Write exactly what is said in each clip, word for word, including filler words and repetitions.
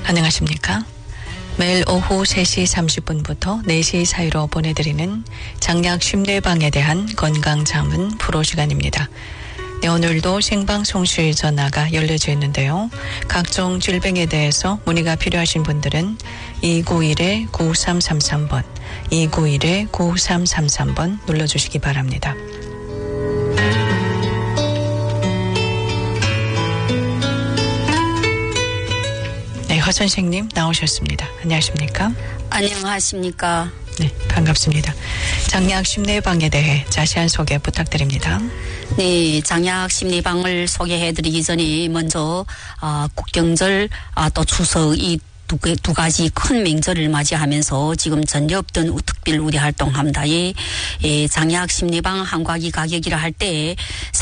안녕하십니까? 매일 오후 세 시 삼십 분부터 네 시 사이로 보내드리는 장약 심내방에 대한 건강자문 프로 시간입니다. 네, 오늘도 생방송 시 전화가 열려져 있는데요. 각종 질병에 대해서 문의가 필요하신 분들은 이구일 구삼삼삼 번, 이구일 구삼삼삼 번 눌러주시기 바랍니다. 네, 허 선생님 나오셨습니다. 안녕하십니까? 안녕하십니까? 네, 반갑습니다. 장약 심내방에 대해 자세한 소개 부탁드립니다. 네, 장약 심내방을 소개해드리기 전에 먼저 아, 국경절 아, 또 추석 이 두, 두 가지 큰 명절을 맞이하면서 지금 전례 없던 특별 우대 활동합니다. 예, 예, 장약 심내방 한 곽이 가격이라 할 때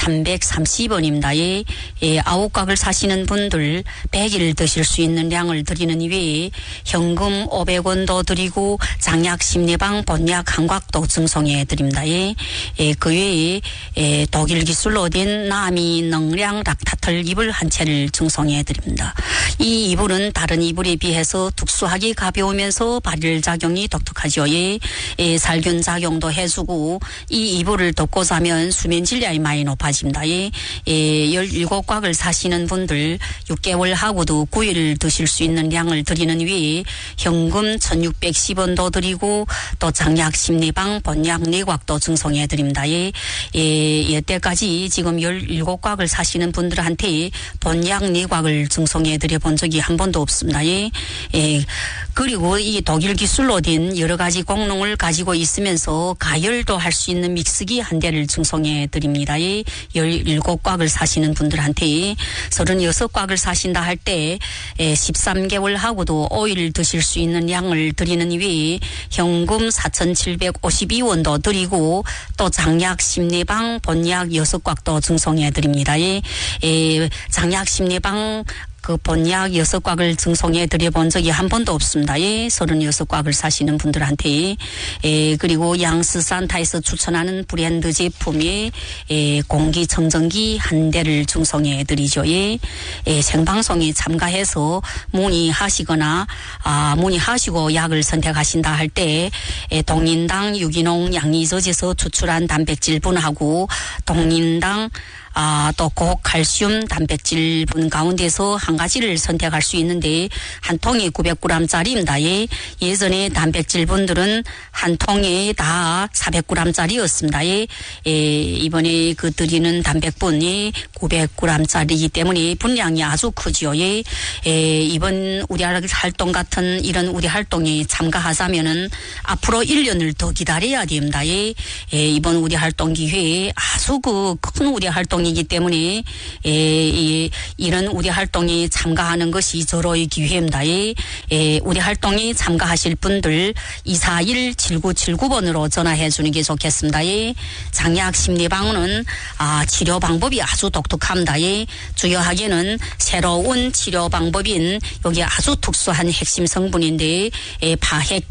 삼백삼십 원입니다. 예, 예, 아홉 곽을 사시는 분들 백 일 드실 수 있는 양을 드리는 외에 현금 오백 원도 드리고 장약 심내방 본약 한 곽도 증송해 드립니다. 예, 예, 그 외에 예, 독일 기술로 된 나미 능량 락타틀 이불 한 채를 증송해 드립니다. 이 이불은 다른 이불에 비해 해서 특수하게 가벼우면서 발열작용이 독특하죠. 예, 예, 살균 작용도 해주고 이 이불을 덮고 자면 수면 질량이 많이 높아집니다. 예, 예, 열일곱 곽을 사시는 분들 육 개월 하고도 구 일 드실 수 있는 양을 드리는 외에 현금 천육백십 원도 드리고 또 장약 심내방 본약 네 곽도 증송해 드립니다. 예, 예, 여태까지 지금 열일곱 곽을 사시는 분들한테 본약 네 곽을 증송해 드려 본 적이 한 번도 없습니다. 예. 예, 그리고 이 독일 기술로 된 여러 가지功能을 가지고 있으면서 가열도 할 수 있는 믹스기 한 대를 증송해 드립니다. 예, 열일곱 곽을 사시는 분들한테 서른여섯 곽을 사신다 할 때 십삼 개월 하고도 오 일 드실 수 있는 양을 드리는 외에 현금 사천칠백오십이 원도 드리고 또 장약 심내방 본약 여섯 곽도 증송해 드립니다. 예, 예, 장약 심내방 그 본약 여섯 곽을 증송해 드려본 적이 한 번도 없습니다. 예, 서른여섯 곽을 사시는 분들한테. 예, 그리고 양스산타에서 추천하는 브랜드 제품의 예, 공기청정기 한 대를 증송해 드리죠. 예, 예, 생방송에 참가해서 문의하시거나 아, 문의하시고 약을 선택하신다 할 때 예, 동인당 유기농 양이젖에서 추출한 단백질분하고 동인당 아, 또 고칼슘 단백질분 가운데서 한 가지를 선택할 수 있는데 한 통에 구백 그램짜리입니다. 예, 예전에 단백질분들은 한 통에 다 사백 그램짜리였습니다. 예, 예, 이번에 그 드리는 단백분이 구백 그램짜리이기 때문에 분량이 아주 크지요. 예, 예, 이번 우리 활동 같은 이런 우리 활동에 참가하자면은 앞으로 일 년을 더 기다려야 됩니다. 예, 예, 이번 우리 활동 기회에 아주 그 큰 우리 활동 이기 때문에 에, 에, 이런 우리 활동에 참가하는 것이 저로의 기회입니다. 에, 에, 우리 활동에 참가하실 분들 이사일 칠구칠구 번으로 전화해 주는 게 좋겠습니다. 에, 장약 심내방은 아, 치료 방법이 아주 독특합니다. 에, 주요하게는 새로운 치료 방법인 여기 아주 특수한 핵심 성분인데 에, 파핵